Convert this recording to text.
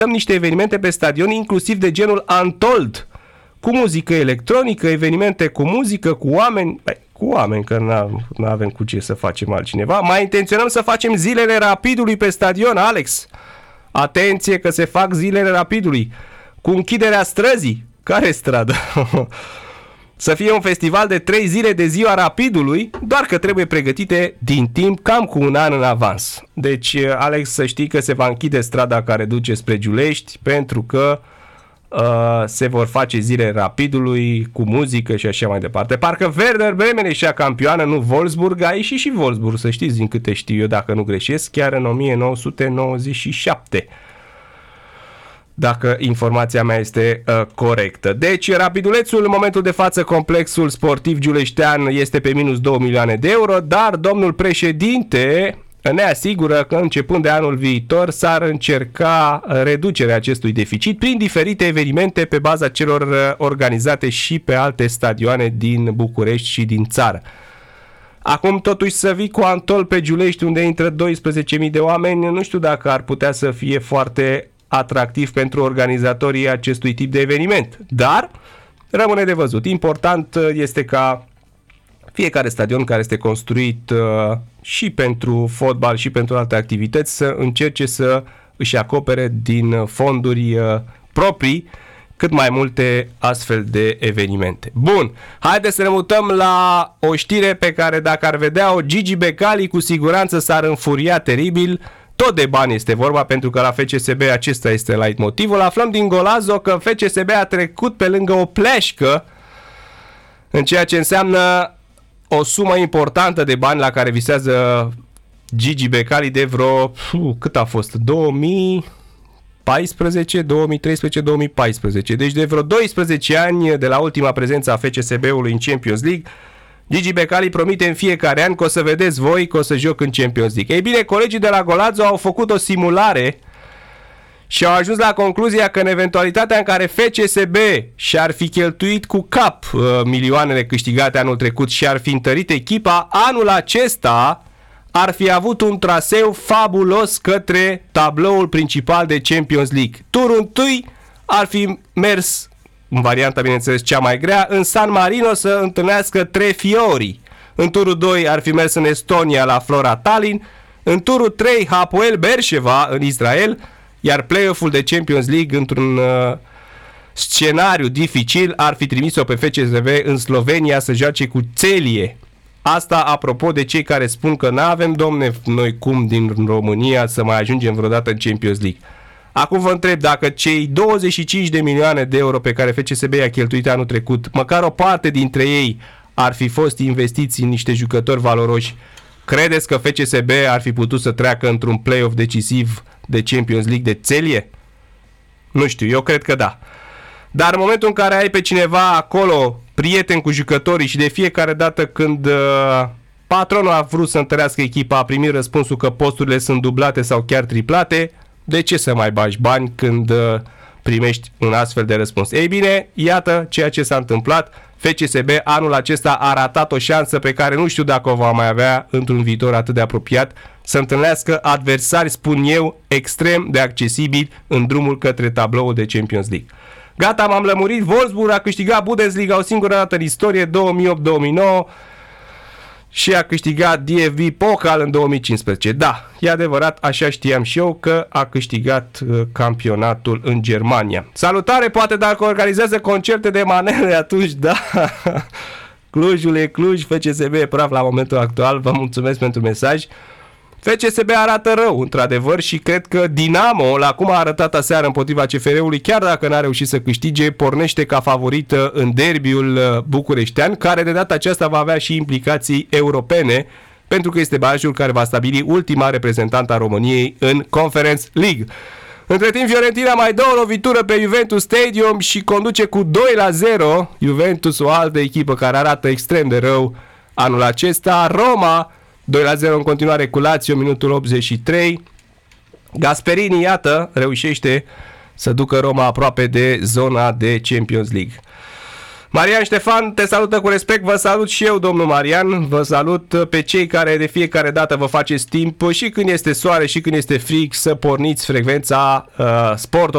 niște evenimente pe stadion, inclusiv de genul Untold, cu muzică electronică, evenimente cu muzică, cu oameni, cu oameni, că nu avem cu ce să facem altcineva. Mai intenționăm să facem zilele Rapidului pe stadion, Alex. Atenție că se fac zilele Rapidului, cu închiderea străzii. Care stradă? Să fie un festival de 3 zile de ziua Rapidului, doar că trebuie pregătite din timp, cam cu un an în avans. Deci, Alex, să știi că se va închide strada care duce spre Giulești, pentru că se vor face zile Rapidului cu muzică și așa mai departe. Parcă Werder Bremen ieșea campioană, nu Wolfsburg, a ieșit și Wolfsburg, să știți, din câte știu eu, dacă nu greșesc, chiar în 1997. Dacă informația mea este corectă. Deci, Rapidulețul, în momentul de față, complexul sportiv giuleștean este pe minus 2 milioane de euro, dar domnul președinte ne asigură că începând de anul viitor s-ar încerca reducerea acestui deficit prin diferite evenimente pe baza celor organizate și pe alte stadioane din București și din țară. Acum totuși să vii cu Antol pe Giulești, unde intră 12.000 de oameni, nu știu dacă ar putea să fie foarte atractiv pentru organizatorii acestui tip de eveniment. Dar rămâne de văzut. Important este ca fiecare stadion care este construit și pentru fotbal și pentru alte activități să încerce să își acopere din fonduri proprii cât mai multe astfel de evenimente. Bun, haideți să ne mutăm la o știre pe care dacă ar vedea-o Gigi Becali, cu siguranță s-ar înfuria teribil. Tot de bani este vorba, pentru că la FCSB acesta este leitmotivul. Aflăm din Golazo că FCSB a trecut pe lângă o pleșcă în ceea ce înseamnă o sumă importantă de bani la care visează Gigi Becali de vreo, cât a fost? 2014, 2013, 2014. Deci de vreo 12 ani de la ultima prezență a FCSB-ului în Champions League. Gigi Becali promite în fiecare an că o să vedeți voi că o să joc în Champions League. Ei bine, colegii de la Golazo au făcut o simulare și au ajuns la concluzia că în eventualitatea în care FCSB și-ar fi cheltuit cu cap milioanele câștigate anul trecut și ar fi întărit echipa, anul acesta ar fi avut un traseu fabulos către tabloul principal de Champions League. Turul întâi ar fi mers, în varianta, bineînțeles, cea mai grea, în San Marino să întâlnească Tre Fiori. În turul 2 ar fi mers în Estonia la Flora Tallinn. În turul 3 Hapoel Beersheva în Israel. Iar play-off-ul de Champions League, într-un scenariu dificil, ar fi trimis-o pe FCSB în Slovenia să joace cu Celie. Asta apropo de cei care spun că n-avem, domne, noi cum din România să mai ajungem vreodată în Champions League. Acum vă întreb, dacă cei 25 de milioane de euro pe care FCSB i-a cheltuit anul trecut, măcar o parte dintre ei ar fi fost investiți în niște jucători valoroși, credeți că FCSB ar fi putut să treacă într-un play-off decisiv de Champions League de Celie? Nu știu, eu cred că da. Dar în momentul în care ai pe cineva acolo, prieten cu jucătorii, și de fiecare dată când patronul a vrut să întărească echipa, a primit răspunsul că posturile sunt dublate sau chiar triplate, de ce să mai bagi bani când primești un astfel de răspuns? Ei bine, iată ceea ce s-a întâmplat. FCSB anul acesta a ratat o șansă pe care nu știu dacă o va mai avea într-un viitor atât de apropiat, să întâlnească adversari, spun eu, extrem de accesibili în drumul către tabloul de Champions League. Gata, m-am lămurit. Wolfsburg a câștigat Bundesliga o singură dată în istorie, 2008-2009, și a câștigat DFB Pokal în 2015. Da, e adevărat, așa știam și eu, că a câștigat campionatul în Germania. Salutare, poate dacă organizează concerte de manele, atunci da. Clujul e Cluj, FCSB e praf la momentul actual. Vă mulțumesc pentru mesaj. FCSB arată rău, într-adevăr, și cred că Dinamo, la cum a arătat aseară împotriva CFR-ului, chiar dacă n-a reușit să câștige, pornește ca favorită în derbiul bucureștean, care de data aceasta va avea și implicații europene, pentru că este barajul care va stabili ultima reprezentantă a României în Conference League. Între timp, Fiorentina mai dă o lovitură pe Juventus Stadium și conduce cu 2-0. Juventus, o altă echipă care arată extrem de rău anul acesta. Roma 2-0 în continuare cu Lazio, minutul 83. Gasperini, iată, reușește să ducă Roma aproape de zona de Champions League. Marian Ștefan te salută cu respect. Vă salut și eu, domnul Marian. Vă salut pe cei care de fiecare dată vă faceți timp, și când este soare și când este frig, să porniți frecvența Sport